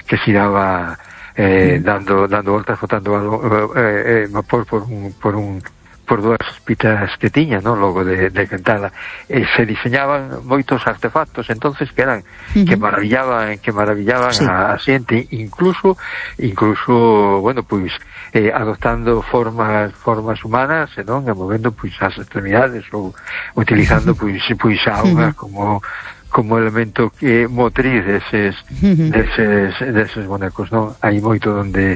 dando voltas, botando vapor por dúas pitas que tiña, non? Logo de cantada, e se diseñaban moitos artefactos entonces que eran que maravillaban a xente, incluso bueno, pois adoptando formas humanas, non? E movendo pois as extremidades, ou utilizando pois a auga como elemento motriz deses bonecos, non? Hai moito donde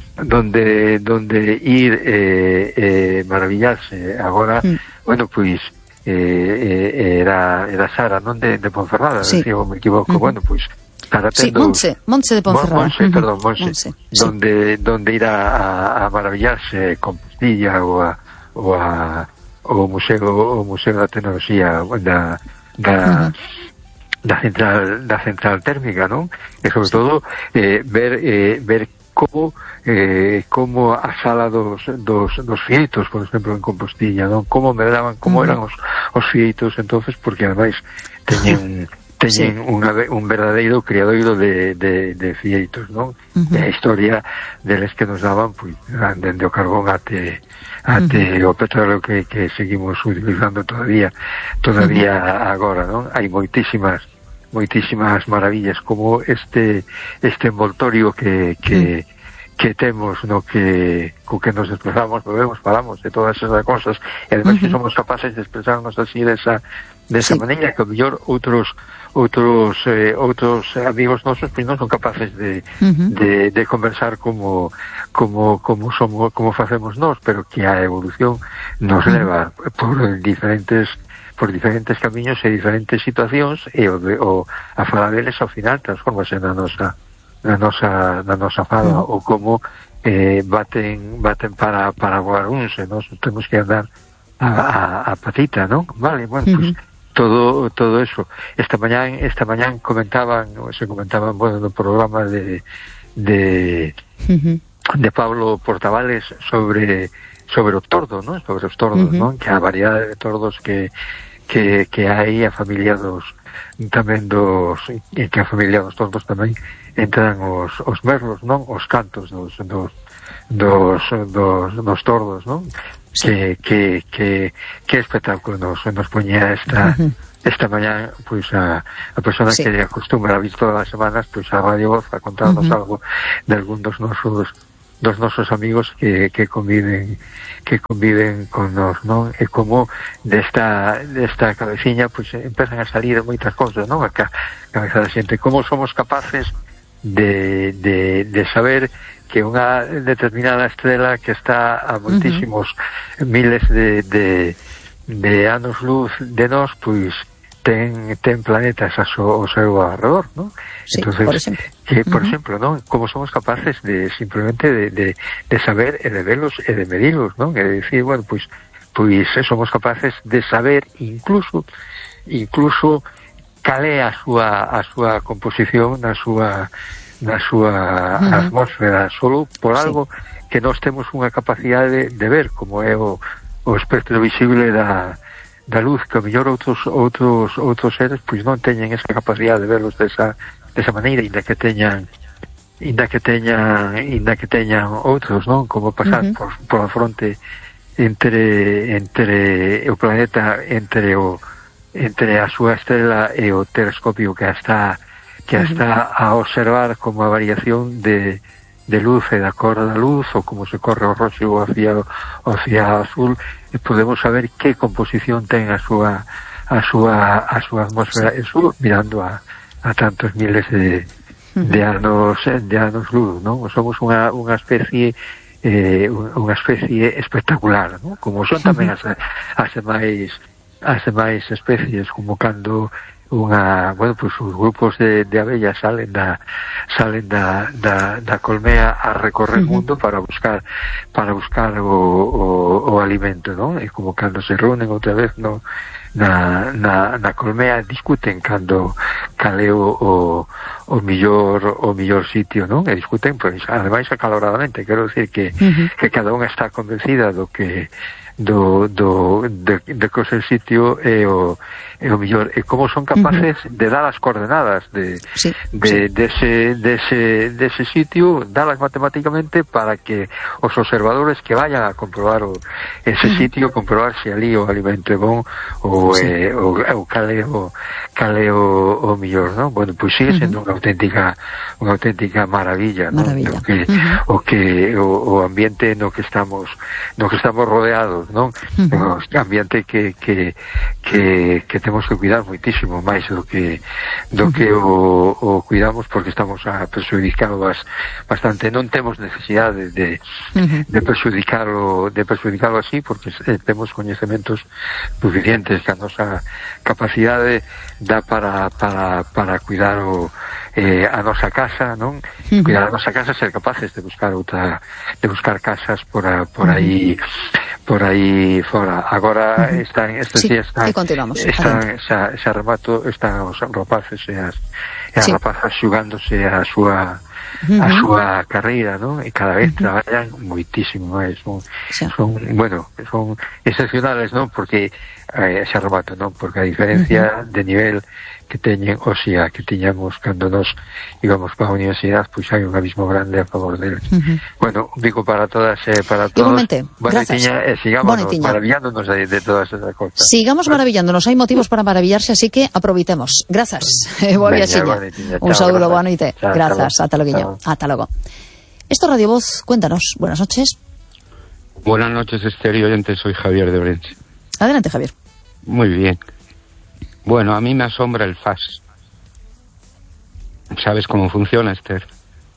ir maravillarse. Agora, bueno, pois era Sara, non? De Ponferrada, se eu me equivoco. Bueno, pois Montse de Ponferrada. Montse, donde ir a maravillarse Compostilla ou Museo da Tecnoloxía da central térmica, non? E sobre todo ver como a sala dos fieitos, por exemplo, en Compostilla, non? Como eran os fieitos entonces, porque ademais teñen un verdadeiro criadoiro de fieitos, non? E a historia deles que nos daban, pois, dende o carbón até o petróleo que seguimos utilizando todavía agora, non? Hai moitísimas maravillas, como este envoltorio que temos, no co que nos desplazamos, bebemos, falamos de todas esas cosas, e además que somos capaces de expresarnos así desa maneira, que o mellor outros amigos nosos pois non son capaces de conversar como facemos nós, pero que a evolución nos leva por diferentes camiños e diferentes situacións, e a fala deles ao final transformase na nosa fala, ou como baten para voar uns, e nós temos que andar a patita, non? Vale, bueno, pues todo eso. Esta mañán comentaban, bueno, no programa de Pablo Portavales sobre o tordo, ¿no? Sobre os tordos, ¿no? Que a variedade de tordos que hai afamiliados tamén e que afamiliados tordos tamén entran os merlos, non? Os cantos dos dos tordos, ¿no? Sí. Que espectáculo nos ponía esta mañana, pues a persona sí. Que acostumbra a ver todas las semanas, pues a Radio Voz a contarnos algo de algún dos nosos amigos que conviven con nos, ¿no? E como desta cabeciña pues empezan a salir moitas cousas, ¿no? A cabeza da xente, como somos capaces de saber que unha determinada estrela que está a moitísimos miles de anos luz de nós, pois ten planetas ao seu alrededor, ¿no? Sí, entonces, por exemplo, ¿no? Como somos capaces de simplemente de saber e de verlos e de medirlos, ¿no? É dicir, bueno, pois somos capaces de saber incluso cal é a súa composición na súa atmósfera, solo por algo que nós temos unha capacidade de ver, como é o espectro visible da luz, que a mellor outros seres pois non teñen esa capacidade de verlos desa maneira, inda que teñan outros, non? Como pasar por a fronte entre o planeta, entre a súa estrela e o telescopio que está a observar como a variación de luz e da cor da luz, ou como se corre o roxo hacia azul, e podemos saber que composición ten a súa atmósfera, eso mirando a tantos miles de anos luz, ¿no? Somos unha especie espectacular, ¿no? Como son tamén as demais especies, como cando pues os grupos de abellas salen da colmea a recorrer o mundo para buscar o alimento, ¿no? E como cando se reúnen outra vez na colmea, discuten cal é o mellor sitio, ¿no? E discuten, pues, ademais acaloradamente. Quero decir que cada unha está convencida de que o seu sitio é o mellor, e como son capaces de dar as coordenadas dese sitio, dalas matemáticamente para que os observadores que vayan a comprobar ese sitio, comprobar se ali o alimento é bon ou cal é o mellor, ¿no? Bueno, pois sigue sendo unha auténtica maravilla, ¿no? O ambiente no que estamos rodeados, ¿no? Un ambiente que temos que cuidar moitísimo máis do que o cuidamos, porque estamos a perxudicalo bastante. Non temos necesidade de perxudicarlo así, porque temos coñecementos suficientes, que a nosa capacidade dá para cuidar a nosa casa, non? Cuidar a nosa casa, ser capaces de buscar casas por aí fora. Agora estes días xa remato, están os rapaces e as rapazas xugándose a súa carreira, ¿no? E cada vez traballan moitísimo máis, son excepcionales, ¿no? Porque xa remato, ¿no? Porque a diferencia de nivel que teñen, o sea, que tiñamos cando nos íbamos para a universidade, pois hai un abismo grande a favor deles. Bueno, digo para todas e para todos. Igualmente, gracias. Sigamos maravillándonos de todas esas cosas. Sigamos maravillándonos, hai motivos para maravillarse, así que aproveitemos. Grazas. Boa viaxiña. Un saúdo, boa noite. Grazas, ata logo. Ata logo. Esto Radio Voz, cuéntanos. Buenas noches. Buenas noches, Esther y oyentes. Soy Javier de Orense. Adelante, Javier. Muy bien. Bueno, a mí me asombra el fax. ¿Sabes cómo funciona, Esther?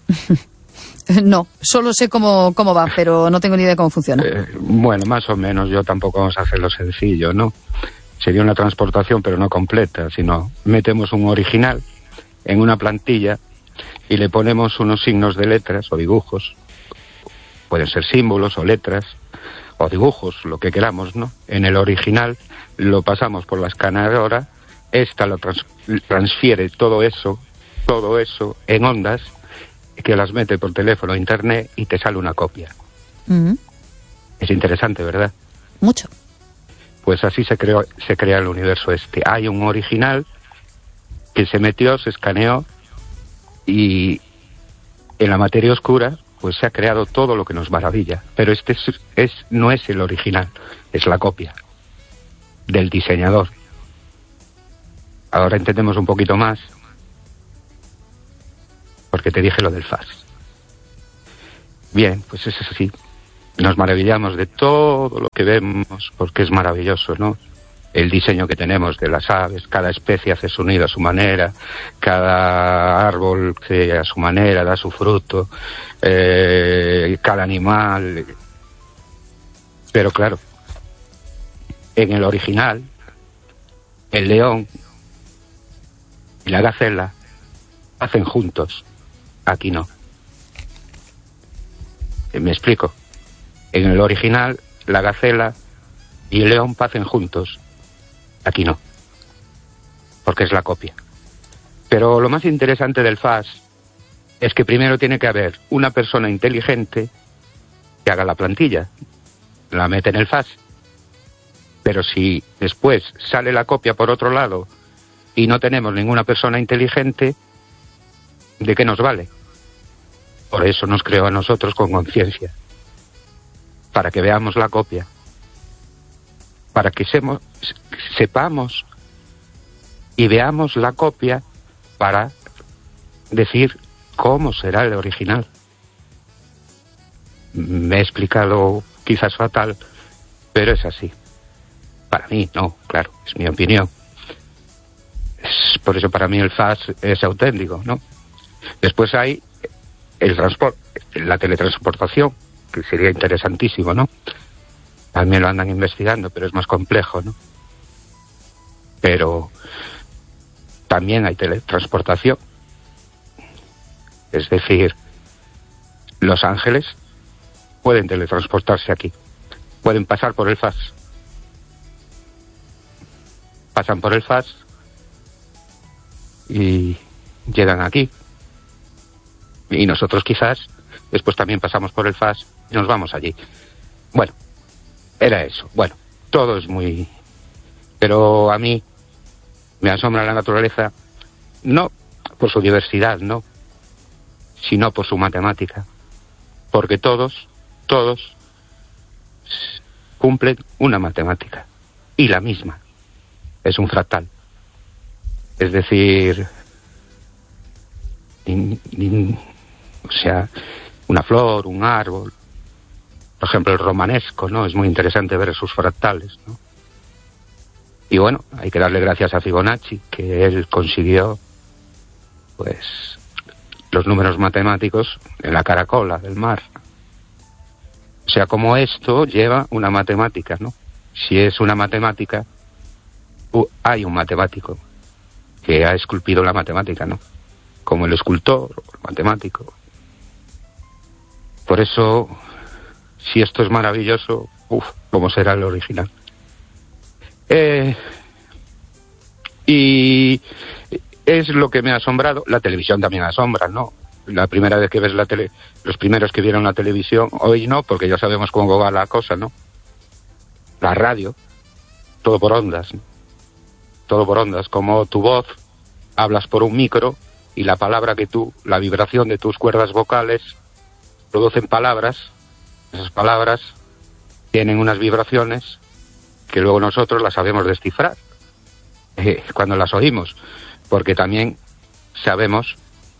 No, solo sé cómo va, pero no tengo ni idea de cómo funciona. Bueno, más o menos. Yo tampoco vamos a hacerlo sencillo, ¿no? Sería una transportación, pero no completa, sino metemos un original en una plantilla y le ponemos unos signos de letras o dibujos. Pueden ser símbolos o letras o dibujos, lo que queramos, ¿no? En el original lo pasamos por la escaneadora. Esta lo transfiere todo eso en ondas, que las mete por teléfono a internet y te sale una copia. Es interesante, ¿verdad? Mucho. Pues así se crea el universo este. Hay un original que se metió, se escaneó, y en la materia oscura pues se ha creado todo lo que nos maravilla. Pero este no es el original, es la copia del diseñador. Ahora entendemos un poquito más, porque te dije lo del faz. Bien, pues es así. Nos maravillamos de todo lo que vemos, porque es maravilloso, ¿no? El diseño que tenemos de las aves, cada especie hace su nido a su manera, cada árbol que a su manera da su fruto, cada animal. Pero claro, en el original, el león y la gacela hacen juntos. Aquí no. ¿Me explico? En el original, la gacela y el león hacen juntos. Aquí no. Porque es la copia. Pero lo más interesante del faz es que primero tiene que haber una persona inteligente que haga la plantilla. La mete en el faz. Pero si después sale la copia por otro lado y no tenemos ninguna persona inteligente, ¿de qué nos vale? Por eso nos creó a nosotros con conciencia. Para que veamos la copia. Para que sepamos y veamos la copia para decir cómo será el original. Me he explicado quizás fatal, pero es así. Para mí, no, claro, es mi opinión. Por eso para mí el faz es auténtico, ¿no? Después hay el transporte, la teletransportación, que sería interesantísimo, ¿no? También lo andan investigando, pero es más complejo, ¿no? Pero también hay teletransportación. Es decir, los ángeles pueden teletransportarse aquí. Pueden pasar por el faz. Pasan por el faz y llegan aquí. Y nosotros quizás después también pasamos por el faz y nos vamos allí. Bueno, era eso. Bueno, todo es muy... Pero a mí me asombra la naturaleza, no por su diversidad, no, sino por su matemática. Porque todos cumplen una matemática. Y la misma. Es un fractal. Es decir... o sea, una flor, un árbol. Por ejemplo, el romanesco, ¿no? Es muy interesante ver sus fractales, ¿no? Y bueno, hay que darle gracias a Fibonacci, que él consiguió, pues, los números matemáticos en la caracola del mar. O sea, como esto lleva una matemática, ¿no? Si es una matemática, hay un matemático que ha esculpido la matemática, ¿no? Como el escultor, el matemático. Por eso, si esto es maravilloso, ¿cómo será el original? Y es lo que me ha asombrado. La televisión también asombra, ¿no? La primera vez que ves la tele, los primeros que vieron la televisión, hoy no, porque ya sabemos cómo va la cosa, ¿no? La radio, todo por ondas, ¿no? Todo por ondas, como tu voz, hablas por un micro y la palabra que tú, la vibración de tus cuerdas vocales, producen palabras. Esas palabras tienen unas vibraciones que luego nosotros las sabemos descifrar cuando las oímos, porque también sabemos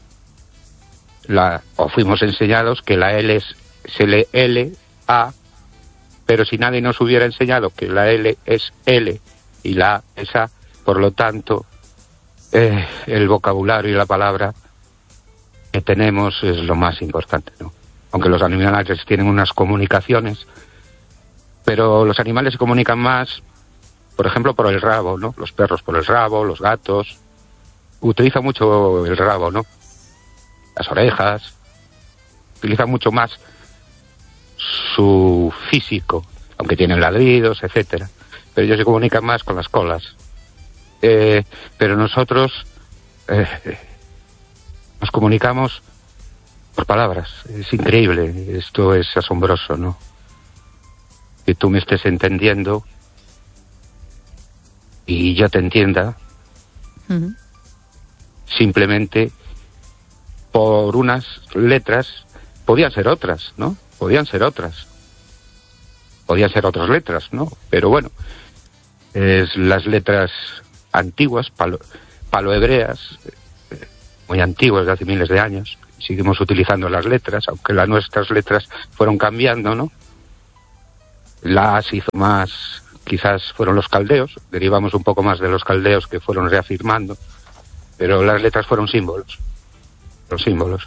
o fuimos enseñados que la L se lee L, A, pero si nadie nos hubiera enseñado que la L es L y la A es A, por lo tanto el vocabulario y la palabra que tenemos es lo más importante, ¿no? Aunque los animales tienen unas comunicaciones, pero los animales se comunican más, por ejemplo, por el rabo, ¿no? Los perros por el rabo, los gatos utilizan mucho el rabo, ¿no? Las orejas, utilizan mucho más su físico, aunque tienen ladridos, etcétera, pero ellos se comunican más con las colas. Pero nosotros nos comunicamos por palabras. Es increíble, esto es asombroso, ¿no? Que tú me estés entendiendo y yo te entienda simplemente por unas letras podían ser otras, ¿no? Podían ser otras letras, ¿no? Pero bueno, las letras antiguas, palohebreas, muy antiguas, de hace miles de años, seguimos utilizando las letras, aunque las nuestras letras fueron cambiando, ¿no? La se hizo más, quizás fueron los caldeos, derivamos un poco más de los caldeos que fueron reafirmando, pero las letras fueron símbolos, los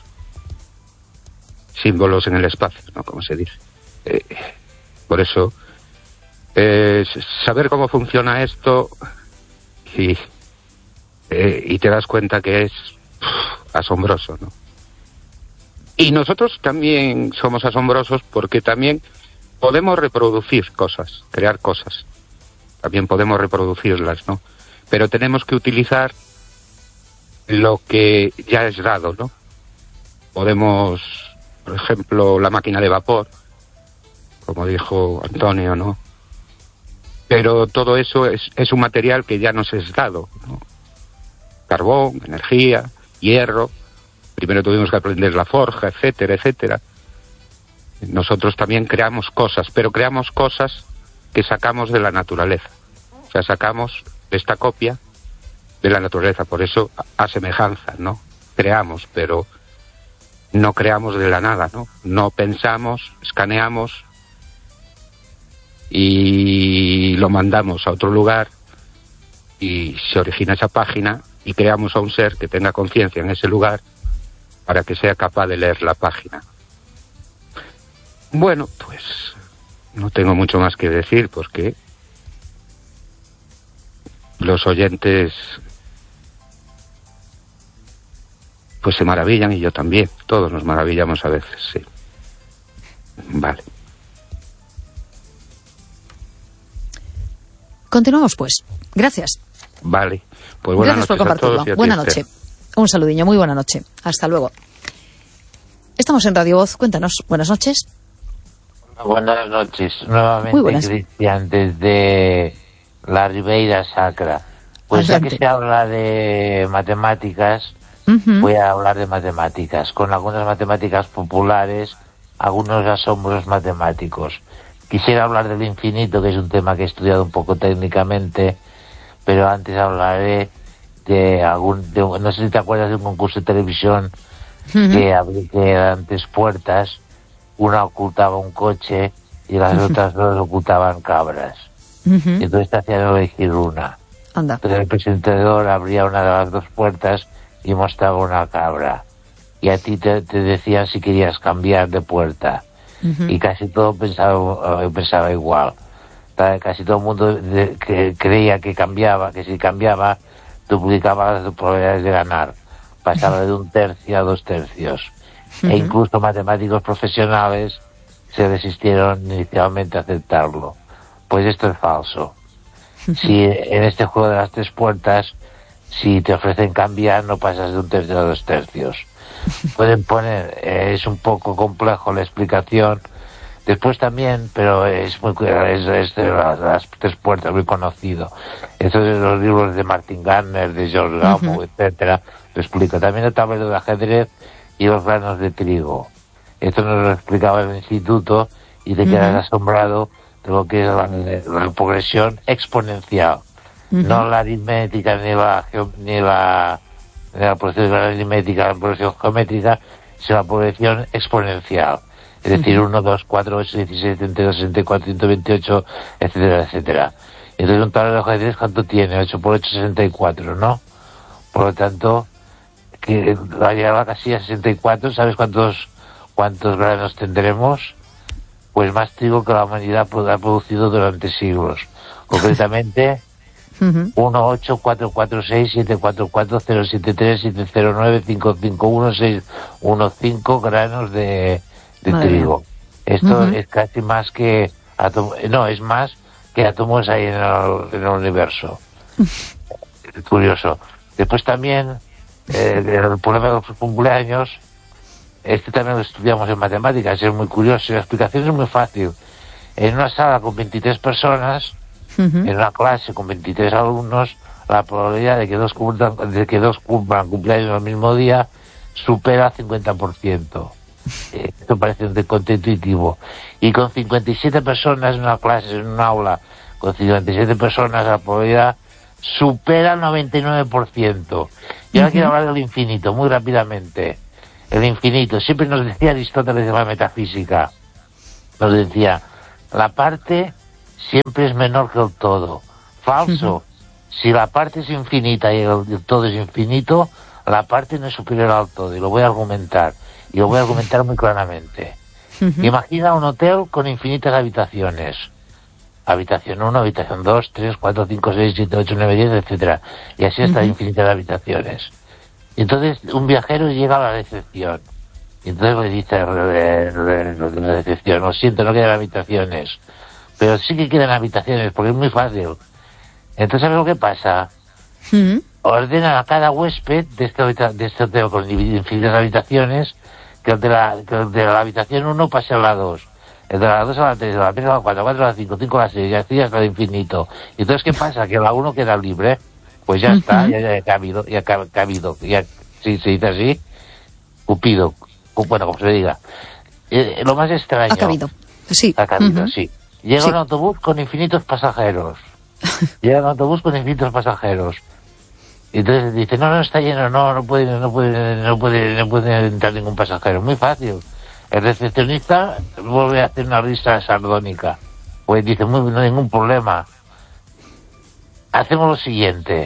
símbolos en el espacio, ¿no? Como se dice. Por eso, saber cómo funciona esto y te das cuenta que es asombroso, ¿no? Y nosotros también somos asombrosos porque también podemos reproducir cosas, crear cosas. También podemos reproducirlas, ¿no? Pero tenemos que utilizar lo que ya es dado, ¿no? Podemos, por ejemplo, la máquina de vapor, como dijo Antonio, ¿no? Pero todo eso es un material que ya nos es dado, ¿no? Carbón, energía, hierro. Primero tuvimos que aprender la forja, etcétera, etcétera. Nosotros también creamos cosas, pero creamos cosas que sacamos de la naturaleza. O sea, sacamos esta copia de la naturaleza, por eso a semejanza, ¿no? Creamos, pero no creamos de la nada, ¿no? No pensamos, escaneamos y lo mandamos a otro lugar y se origina esa página y creamos a un ser que tenga conciencia en ese lugar para que sea capaz de leer la página. Bueno, pues no tengo mucho más que decir porque los oyentes pues se maravillan y yo también. Todos nos maravillamos a veces, sí. Vale. Continuamos pues. Gracias. Vale. Pues buenas noches por compartirlo. A todos. Buena noche. Un saludiño. Muy buena noche. Hasta luego. Estamos en Radio Voz. Cuéntanos. Buenas noches. Buenas noches. Nuevamente, Cristian, desde la Ribeira Sacra. Pues adelante. Ya que se habla de matemáticas, voy a hablar de matemáticas, con algunas matemáticas populares, algunos asombros matemáticos. Quisiera hablar del infinito, que es un tema que he estudiado un poco técnicamente, pero antes hablaré de no sé si te acuerdas de un concurso de televisión que eran 3 puertas, una ocultaba un coche y las otras 2 ocultaban cabras. Entonces te hacían elegir una. Anda. Entonces el presentador abría una de las 2 puertas y mostraba una cabra. Y a ti te decían si querías cambiar de puerta. Y casi todo pensaba igual. Casi todo el mundo creía que si cambiaba, duplicaba las probabilidades de ganar. Pasaba de 1/3 a 2/3. E incluso matemáticos profesionales se resistieron inicialmente a aceptarlo. Pues esto es falso. Si en este juego de las 3 puertas, si te ofrecen cambiar, no pasas de 1/3 a 2/3. Pueden poner, es un poco complejo la explicación. Después también, pero es de las 3 puertas, muy conocido. Esto es de los libros de Martin Gardner, de George Gamow, etcétera, lo explica. También el tablero de ajedrez y los granos de trigo. Esto nos lo explicaba en el instituto y te quedas asombrado de lo que es la progresión exponencial. No la aritmética ni la progresión aritmética, la progresión geométrica, sino la progresión exponencial. Es decir, 1, 2, 4, 8, 16, 32, 64, 128, etcétera, etcétera. Entonces un tablero de ajedrez, ¿cuánto tiene? 8 por 8, 64, ¿no? Por lo tanto, que al llegar a la casilla 64, ¿sabes cuántos granos tendremos? Pues más trigo que la humanidad ha producido durante siglos. Concretamente, 1, 8, 4, 4, 6, 7, 4, 4, 0, 7, 3, 7, 0, 9, 5, 5, 1, 6, 1, 5 granos de trigo. Esto es casi más que es más que átomos hay en el universo. Es curioso. Después también el problema de los cumpleaños, también lo estudiamos en matemáticas, es muy curioso. La explicación es muy fácil. En una sala con 23 personas, en una clase con 23 alumnos, la probabilidad de que dos cumplan cumpleaños el mismo día supera 50%. Esto parece un contraintuitivo. Y con 57 personas en una clase, en un aula, con 57 personas, la probabilidad supera el 99%. Y ahora quiero hablar del infinito, muy rápidamente. El infinito, siempre nos decía Aristóteles de la metafísica, nos decía, la parte siempre es menor que el todo. Falso. Si la parte es infinita y el todo es infinito, la parte no es superior al todo, y lo voy a argumentar. Y lo voy a argumentar muy claramente. Imagina un hotel con infinitas habitaciones. Habitación 1, habitación 2, 3, 4, 5, 6, 7, 8, 9, 10, etcétera. Y así hasta infinitas habitaciones. Y entonces un viajero llega a la recepción. Y entonces le dice la recepción, lo siento, no quedan habitaciones. Pero sí que quedan habitaciones, porque es muy fácil. Entonces, ¿sabes lo que pasa? Ordena a cada huésped de este hotel con infinitas habitaciones que el de la habitación 1 pase a la 2, el de la 2 a la 3, de la 3 a la 4, 4 a la 5, 5 a la 6, y así hasta el infinito. Y entonces, ¿qué pasa? Que la 1 queda libre. Pues ya está, ya ha cabido, ya, si se dice así, Cupido, bueno, como se diga. Lo más extraño... Ha cabido, sí. Ha cabido, sí. Llega un autobús con infinitos pasajeros. Y entonces dice, no, está lleno, no puede entrar ningún pasajero. Muy fácil. El recepcionista vuelve a hacer una risa sardónica. Pues dice, no hay ningún problema. Hacemos lo siguiente.